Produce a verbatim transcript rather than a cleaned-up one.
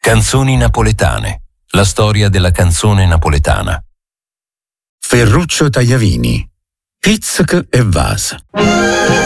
Canzoni napoletane. La storia della canzone napoletana. Ferruccio Tagliavini. Pizzic e Vas.